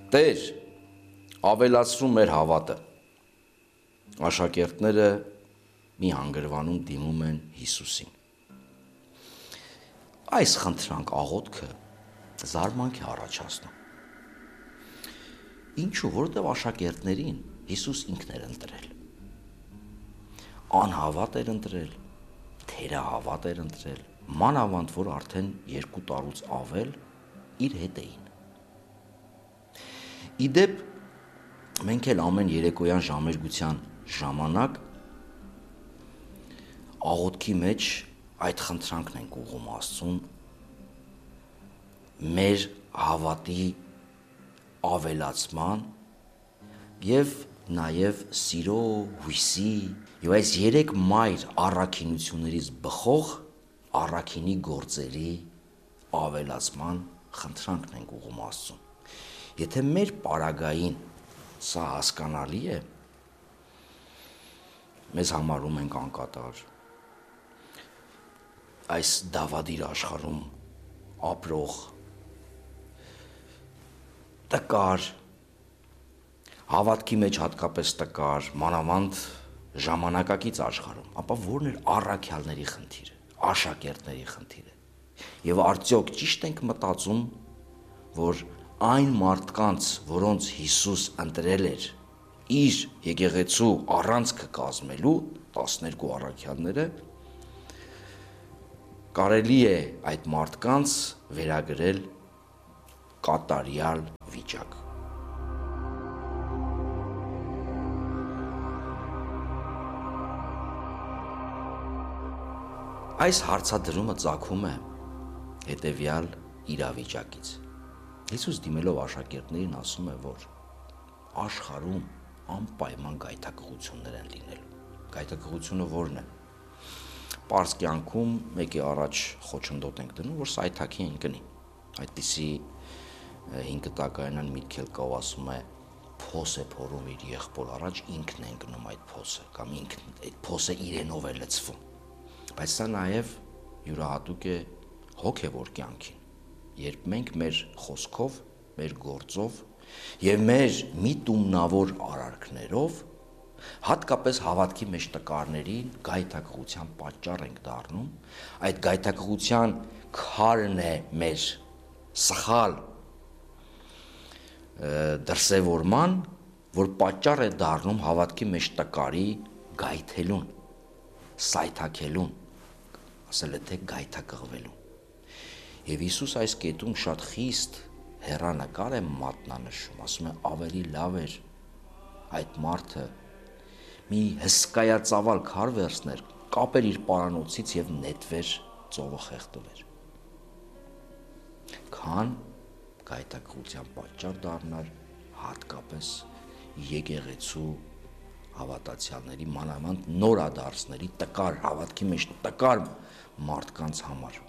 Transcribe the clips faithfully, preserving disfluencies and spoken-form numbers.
Տեր, ավելացրու մեր հավատը։ Աշակերտները մի հանգրվանում դիմում են Հիսուսին։ Այս խնդրանք աղոթքը զարմանք է առաջացնում։ Ինչու, որովհետև աշակերտներին Հիսուս ինքն էր ընտրել։ Անհավատ էր ընտրել, թերահավատ էր ընտրել, մանավանդ որ արդեն երկու տարուց ավել իր հետ էին։ Իդեպ մենք էլ ամեն երեկոյան ժամերգության ժամանակ աղոթքի մեջ այդ խնդրանքն ենք ուղղում Աստծուն, մեր հավատի ավելացման եւ նաեւ սիրո, հույսի եւ այս երեք մայր առաքինություններից բխող առաքինի գործերի ավելացման խնդրանքն ենք ուղղում Աստծուն։ Եթե մեր պարագային սա հասկանալի է, մեզ համարում ենք անկատար, այս դավադիր աշխարհում ապրող տկար, հավատքի մեջ հատկապես տկար, մանավանդ ժամանակակից աշխարհում, ապա որն էր առաքյալների խնդիրը, աշակերտների խնդիրը։ Եվ արդյոք ճիշտ ենք մտածում, որ այն մարդկանց, որոնց Հիսուս ընտրել էր իր եկեղեցու առանցքը կազմելու տասներկու առաքյալները, կարելի է այդ մարդկանց վերագրել կատարյալ վիճակ։ Այս հարցադրումը ծագում է հետևյալ իրավիճակից։ Հիսուս դիմելով աշակերտներին ասում է, որ աշխարհում անպայման գայթակղություններ են լինելու։ Գայթակղությունը ո՞րն է։ Պարզ կյանքում մեկի առաջ խոչընդոտ ենք դնում, որ սայթաքի են կնի։ Այդպիսի հինկտակայանան միտք էլ կա, ասում է, փոս է փորում իր եղբոր առաջ, ինքն է ընկնում այդ փոսը, կամ ինքն այդ փոսը իրենով է լցվում։ Բայց սա նաև յուրահատուկ է հոգևոր կյանքին, երբ մենք մեր խոսքով, մեր գործով եւ մեր միտումնավոր արարքներով հատկապես հավատքի մեջ տկարներին գայթակղության պատճառ ենք դառնում, այդ գայթակղության քարն է մեր սխալ դրսևորման, որ պատճառ է դառնում հավատքի մեջ տկարի գայթելուն, սայթաքելուն, ասել է թե գայթակղվելուն։ Եվ Հիսուս այս կետում շատ խիստ հեռանկար է մատնանշում, ասում է ավելի լավ էր այդ մարդը մի հսկայածավալ քար վերցներ, կապեր իր պարանոցից եւ նետվեր ծովը խեղդվեր, քան գայթակղության պատճառ դառնար հատկապես եկեղեցու հավատացյալների, մանավանդ նորադարձների, տկար հավատքի մեջ տկար մարդկանց համար։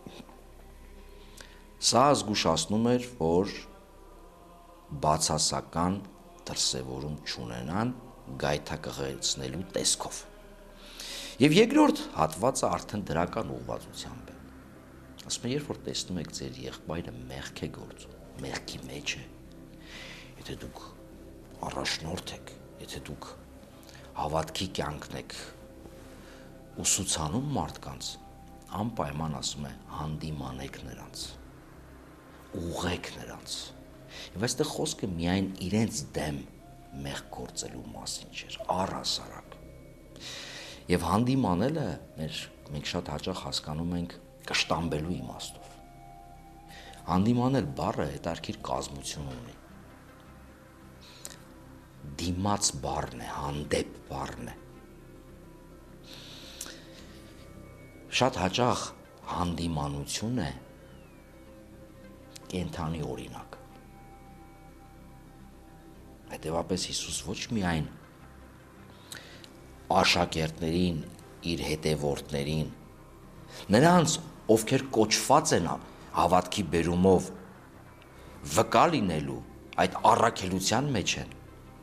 Սա զգուշացնում էր, որ բացասական դրսևորում չունենան գայթակղեցնելու տեսքով։ Եվ երկրորդ հատվածը արդեն դրական ուղղվածությամբ է։ Ասում է, երբ որ տեսնում եք ձեր եղբայրը մեղք է գործում, մեղքի մեջ է, եթե դուք առաջնորդ եք, եթե դուք հավատքի կյանքն եք ուսուցանում մարդկանց, անպայման ասում է, հանդիմանեք նրանց, ուղղեք նրանց։ Եվ այստեղ խոսքը միայն իրենց դեմ մեղք գործելու մասին չէր, առհասարակ։ Եվ հանդիմանելը մեր մենք շատ հաճախ հասկանում ենք կշտամբելու իմաստով։ Հանդիմանել բառը հետարքիր կազմություն ունի։ Դիմաց բառն է, հանդեպ բառն է։ Շատ հաճախ հանդիմանություն է կենթանի օրինակ։ Հետևաբար Հիսուս ոչ միայն աշակերտներին, իր հետևորդներին, նրանց, ովքեր կոչված են հավատքի բերումով վկա լինելու այդ առաքելության մեջ են,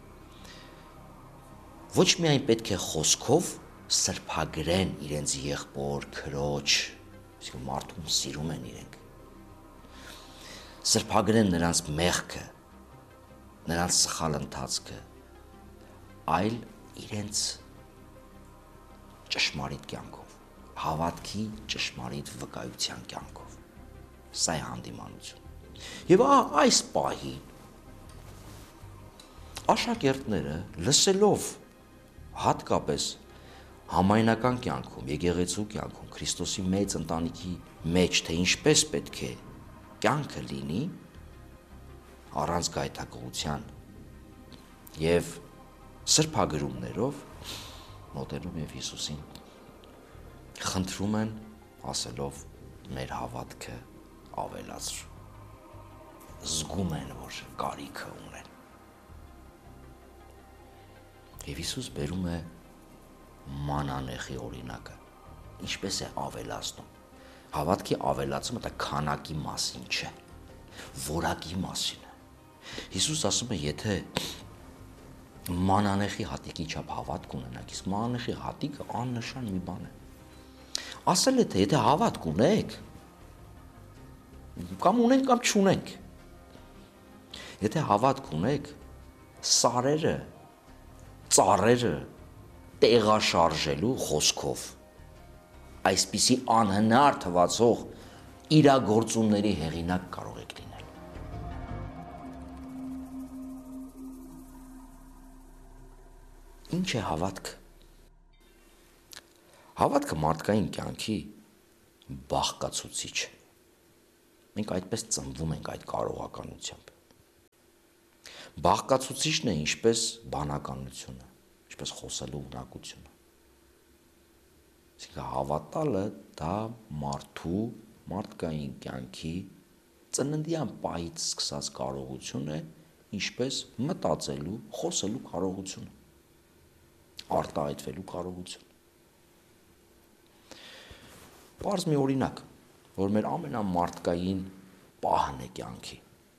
ոչ միայն պետք է խոսքով սրբագրեն իրենց եղբոր, քրոջ, իսկ մարդուն սիրում են իրենք, սրբագրեն նրանց մեղքը, նրանց սխալ ընթացքը, այլ իրենց ճշմարիտ կյանքով, հավատքի ճշմարիտ վկայության կյանքով։ Սա է հանդիմանություն։ Եվ այս պահին աշակերտները լսելով հատկապես համայնական կյանքում, եկեղեցու կյանքում, Քրիստոսի մեծ ընտանիքի մեջ, թե ինչպես պետք է կյանքը լինի, առանց գայթակղության եւ սրբագրումներով մոտենում եւ Հիսուսին խնդրում են, ասելով մեր հավատքը ավելացրու, զգում են, որ կարիքը ունեն։ Եվ Հիսուս բերում է մանանեխի օրինակը, ինչպես է ավելացնում։ Հավատքի ավելացումը դա քանակի մասին չէ, որակի մասին է։ Հիսուս ասում է, եթե մանանեխի հատիկի չափ հավատք ունենաք, իսկ մանանեխի հատիկը աննշան մի բան է։ Ասել է, թե եթե հավատք ունեք, կամ ունենք կամ չունենք, եթե հավատք ունեք, սարերը, ծառերը տեղաշարժելու խոսքով, այսպիսի անհնար թվացող իրագործումների հեղինակ կարող եք լինել։ Ինչ է հավատքը։ Հավատքը մարդկային կյանքի բաղկացուցիչ է։ Մենք այդպես ծնվում ենք այդ կարողականությամբ։ Բաղկացուցիչն է ինչպես բանականությունը, ինչպես խոսելու ունակությունը։ Այսինքն հավատալը դա մարդու մարդկային կյանքի ծննդյան պահից սկսած կարողություն է, ինչպես մտածելու, խոսելու կարողությունը, արտահայտվելու կարողություն։ Պարզ մի օրինակ, որ մեր ամենամարդկային պահն է կյանքի։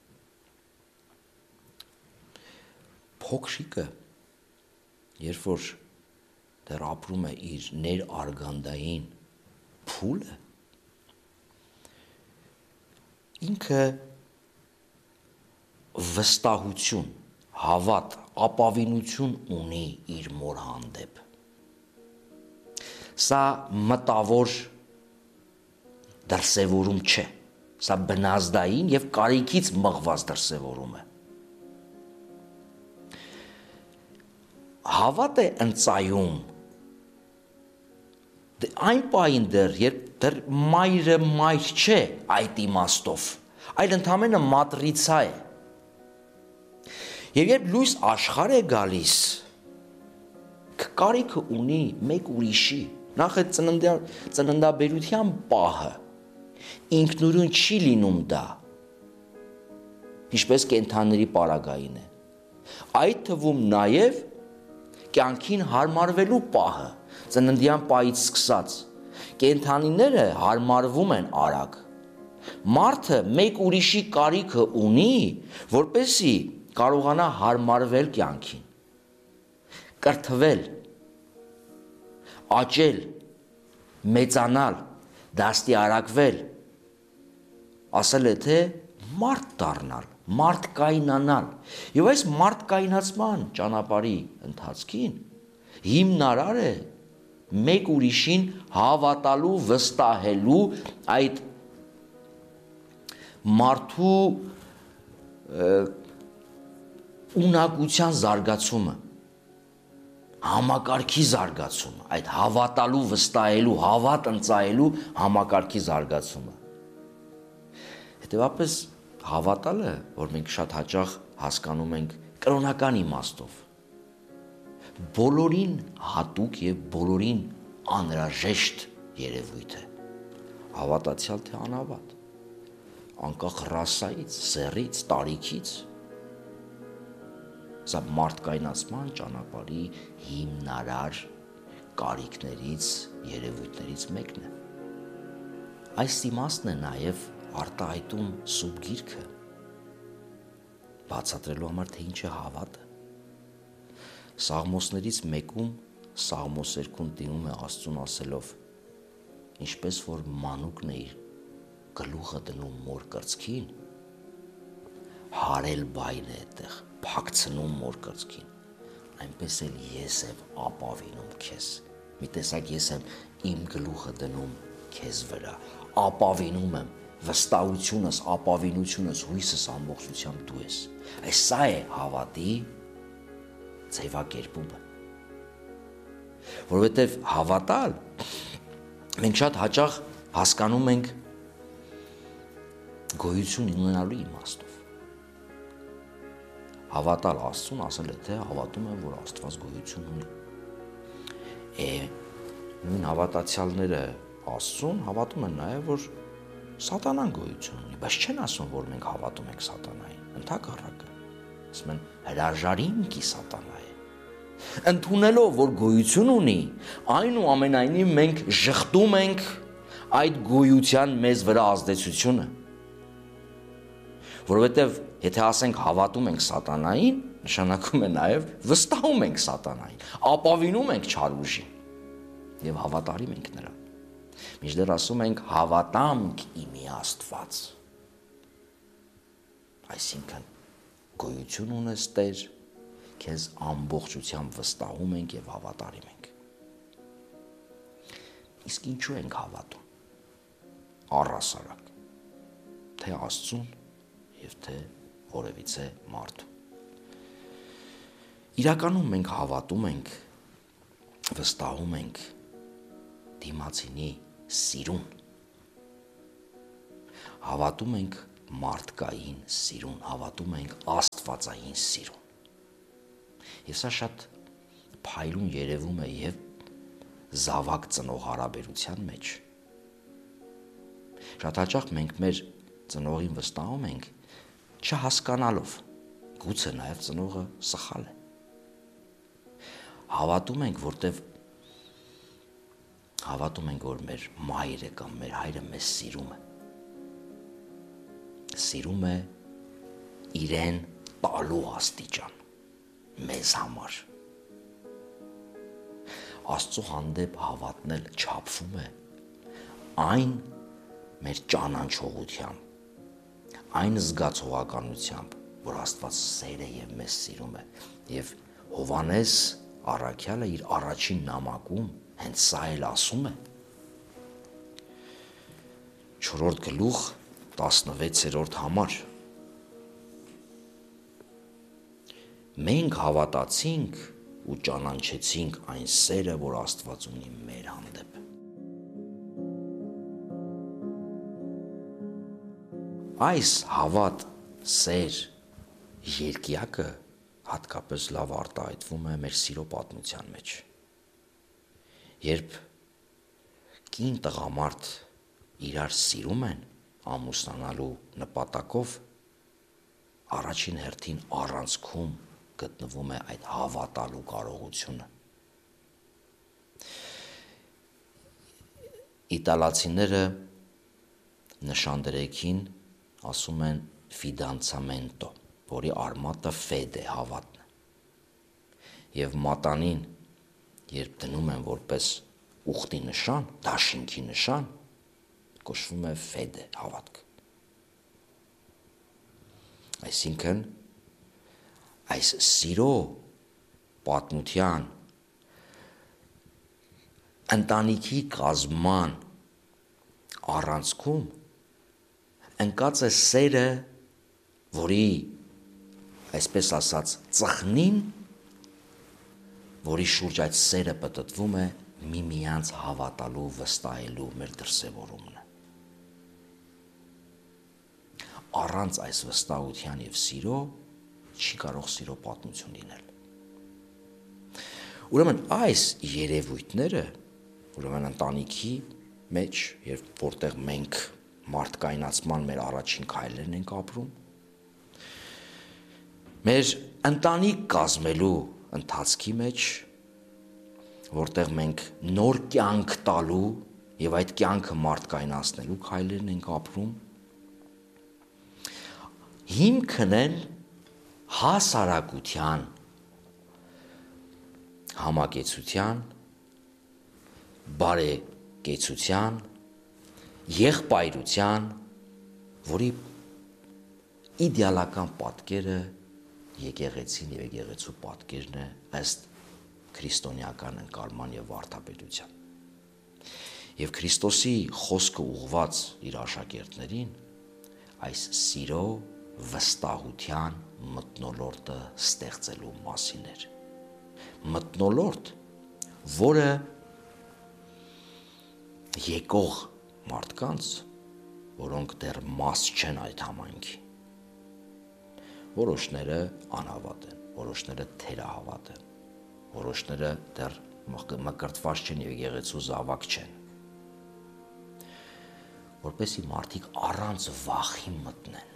Փոքրիկը, երբ որ դեռ ապրում է իր ներարգանդային փուլը, ինքը վստահություն, հավատ, ապավինություն ունի իր մոր հանդեպ։ Սա մտավոր դրսևորում չէ, սա բնազդային եւ կարիքից մղված դրսևորում է։ Հավատ է ընծայում այն պահին դեռ, երբ դեռ մայրը մայր չէ այդ իմաստով, այլ ընդամենը մատրիցա է։ Եվ երբ լույս աշխարհ է գալիս, կարիքը ունի մեկ ուրիշի, նախ է ծննդաբերության պահը, ինքնուրույն չի լինում դա, ինչպես կենդանիների պարագային է, այդ թվում նաև կյանքին հարմարվելու պահը, ծննդյան պահից սկսած, կենդանիները հարմարվում են արագ, մարդը մեկ ուրիշի կարիքը ունի, որպեսզի կարողանա հարմարվել կյանքին, կրթվել, աճել, մեծանալ, դաստիարակվել, ասել է, թե մարդ դառնալ, մարդկայնանալ։ Եվ այս մարդկայնացման ճանապարհի ընթացքին հիմնարար է մեկ ուրիշին հավատալու, վստահելու այդ մարդու ունակության զարգացումը, համակարգի զարգացումը, այդ հավատալու, վստահելու, հավատ ընծայելու համակարգի զարգացումը։ Հետևաբար հավատալը, որ մենք շատ հաճախ հասկանում ենք կրոնական իմաստով, բոլորին հատուկ եւ բոլորին անհրաժեշտ երևույթ է, հավատացյալ թե անհավատ, անկախ ռասայից, սեռից, տարիքից, սա մարդկայնացման ճանապարհի հիմնարար կարիքներից, երևույթներից մեկն է։ Այս իմաստն է նաև արտահայտում Սուրբ Գիրքը, բացատրելու համար, թե ինչ է հավատը։ Սաղմոսներից մեկում Սաղմոս երկում դիմում է Աստծուն ասելով. ինչպես որ մանուկն է իր գլուխը դնում մոր կրծքին, բարել բայն է այդտեղ, փակցնում մոր կրծքին, այնպես էլ ես եմ ապավինում քեզ, մի տեսակ ես եմ իմ գլուխը դնում քեզ վրա, ապավինում եմ, վստահությունս, ապավինությունս, հույսս ամբողջությամբ դու ես, այս սա է հավատի ձևակերպումը, որովհետև հավատալ, մենք շատ հաճախ հասկանում ենք գոյություն ունենալու իմաստով, հավատալ Աստծուն ասել է, թե հավատում եմ, որ Աստված գոյություն ունի, է նույն հավատացյալները Աստծուն հավատում են նաև, որ սատանան գոյություն ունի, բայց չեն ասում, որ մենք հավատում ենք սատանային, ընդհակառակը, ասում են հրաժարինքի սատանա է, ընդունելով, որ գոյություն ունի, այնուամենայնիվ մենք ժխտում ենք այդ գոյության մեզ վրա ազդեցությունը, որովհետև եթե ասենք հավատում ենք սատանային, նշանակում է նաև վստահում ենք սատանային, ապավինում ենք չար ուժին և հավատարիմ ենք նրան, մինչդեռ ասում ենք հավատամք իմի Աստված, այսինքն գոյություն ունես Տեր, քեզ ամբողջությամբ վստահում ենք և հավատարիմ ենք, իսկ ինչու ենք հավատում, առհասարակ, թե Աստծուն և թե որևիցե մարդու, իրականում մենք հավատում ենք, վստահում ենք դիմացինի սիրուն, հավատում ենք մարդկային սիրուն, հավատում ենք աստվածային սիրուն, և սա շատ փայլուն երևում է և զավակ ծնող հարաբերության մեջ, շատ հաճախ մենք մեր ծնողին վստահում ենք, չհասկանալով, գուցե նաև ծնողը սխալ է, հավատում ենք, որտև հավատում ենք, որ մեր մայրը կամ մեր հայրը մեզ սիրում է, սիրում է իրեն տալու աստիճան, մեզ համար, Աստծո հանդեպ հավատնել չափվում է այն մեր ճանաչողությամբ, այն զգացողականությամբ, որ Աստված սեր է և մեզ սիրում է, և Հովհաննես առաքյալը իր առաջին նամակում հենց սա էլ ասում է, չորրորդ գլուխ տասնվեցերորդ համար, մենք հավատացինք ու ճանաչեցինք այն սերը, որ Աստված ունի մեր հանդեպ, այս հավատ, սեր, երկյակը հատկապես լավ արտահայտվում է մեր սիրո պատմության մեջ, երբ կին տղամարդ իրար սիրում են ամուսնանալու նպատակով, առաջին հերթին առանցքում գտնվում է այդ հավատալու կարողությունը, իտալացիները նշանդրեքին ասում են ֆիդանցամենտո, որի արմատը ֆեդ է, հավատն է, և մատանին, երբ դնում են որպես ուխտի նշան, դաշինքի նշան, կոչվում է ֆեդ է, հավատք, այսինքն այս սիրո պատմության ընտանիքի կազման առանցքում ընկած է սերը, որի, այսպես ասած, ծխնին, որի շուրջ այդ սերը պտտվում է միմյանց հավատալու, վստահելու մեր դրսևորումն է։ Առանց այս վստահության և սիրո չի կարող սիրո պատմություն լինել։ Ուրեմն այս երևույթները, ուրեմն ընտանիքի մեջ, երբ որտեղ մենք մարդկայնացման մեր առաջին քայլերն ենք ապրում, մեր ընտանիք կազմելու ընթացքի մեջ, որտեղ մենք նոր կյանք տալու և այդ կյանքը մարդկայնացնելու քայլերն ենք ապրում, հիմքն են հասարակության, համակեցության, բարեկեցության, եղբայրության, որի իդեալական պատկերը եկեղեցին եւ եկեղեցու պատկերն է ըստ քրիստոնեական ընկալման եւ վարդապետության։ Եվ Քրիստոսի խոսքը ուղված իր աշակերտներին այս սիրո վստահության մթնոլորտը ստեղծելու մասին էր։ Մթնոլորտ, որը եկող մարդկանց, որոնք դեռ մաս չեն այդ համայնքի, որոշները անհավատ են, որոշները թերահավատ են, որոշները դեռ մկրտված չեն եւ եկեղեցու զավակ չեն, որպեսզի մարդիկ առանց վախի մտնեն,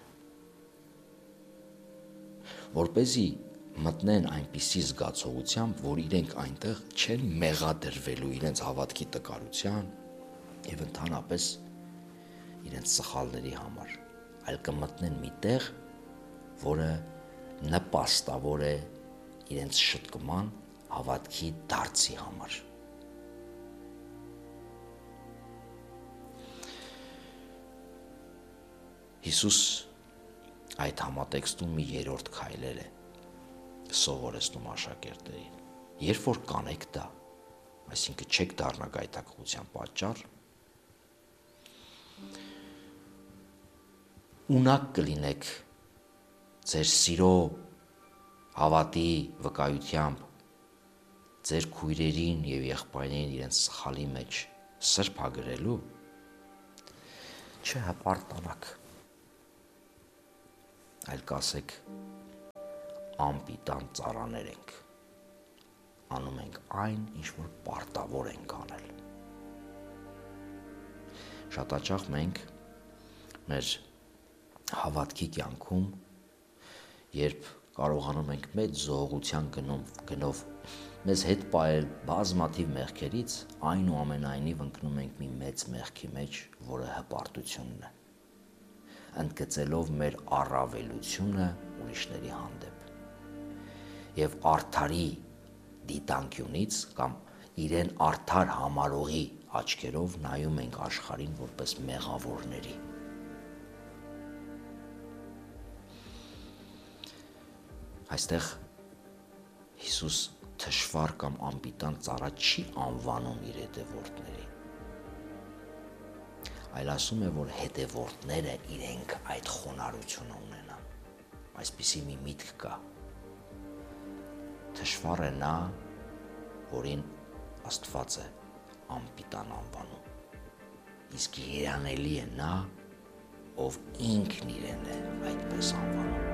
որպեսզի մտնեն այնպիսի զգացողությամբ, որ իրենք այնտեղ չեն մեղադրվելու իրենց հավատքի տկարության եւ ընդհանրապես իրենց սխալների համար, այլ կմտնեն մի տեղ, որը նպաստավոր է իրենց շտկման հավատքի դարձի համար։ Հիսուս այդ համատեքստում մի երրորդ քայլեր է սովորեցնում աշակերտներին։ Երբ որ կանեք դա, այսինքն չեք դառնա գայթակղության պատճառ, ունակ կլինեք ձեր սիրո հավատի վկայությամբ ձեր քույրերին եւ եղբայրներին իրենց սխալի մեջ սրբագրելու, չհպարտանաք, այլ կասեք անպիտան ծառաներ ենք, անում ենք այն, ինչ որ պարտավոր ենք անել։ Շատ հաճախ մենք մեր հավատքի կյանքում, երբ կարողանում ենք մեծ զոհողության գնով, գնով մեզ հետ պահել բազմաթիվ մեղքերից, այնուամենայնիվ ընկնում ենք մի մեծ մեղքի մեջ, որը հպարտությունն է, ընդգծելով մեր առավելությունը ուրիշների հանդեպ եւ արդարի դիտանկյունից կամ իրեն արդար համարողի աչքերով նայում ենք աշխարհին որպես մեղավորների։ Այստեղ Հիսուս թշվառ կամ անպիտան ծառա չի անվանում իր հետևորդներին, այլ ասում է, որ հետևորդները իրենք այդ խոնարհությունը ունենան։ Այսպիսի մի միտք կա։ Թշվառ է նա, որին Աստված է անպիտան անվանում, իսկ երանելի է նա, ով ինքն իրեն է այդպես անվանում։